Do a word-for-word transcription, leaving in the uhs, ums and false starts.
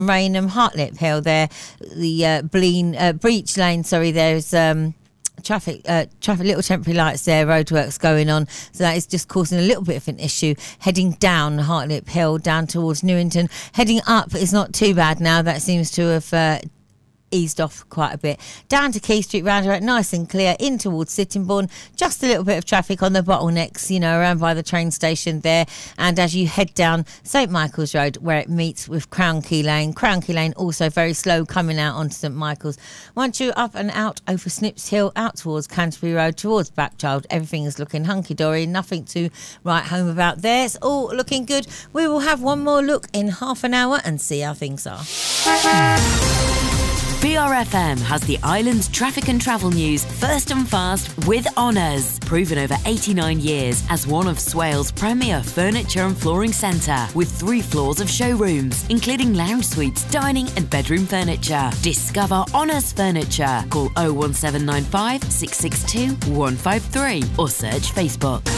Rainham, Hartlip Hill there, the uh, Bleen, uh, Breach Lane, sorry, there's um, traffic, uh, traffic, little temporary lights there, roadworks going on, so that is just causing a little bit of an issue. Heading down Hartlip Hill, down towards Newington, heading up is not too bad now, that seems to have uh, eased off quite a bit. Down to Key Street roundabout, nice and clear, in towards Sittingbourne, just a little bit of traffic on the bottlenecks, you know, around by the train station there. And as you head down St Michael's Road, where it meets with Crown Key Lane, Crown Key Lane also very slow coming out onto St Michael's. Once you're up and out over Snips Hill, out towards Canterbury Road, towards Backchild, everything is looking hunky-dory, nothing to write home about there. It's all looking good. We will have one more look in half an hour and see how things are. B R F M has the island's traffic and travel news first and fast with honours. Proven over eighty-nine years as one of Swales' premier furniture and flooring centre, with three floors of showrooms, including lounge suites, dining and bedroom furniture. Discover Honours Furniture. Call oh one seven nine five, six six two, one five three or search Facebook.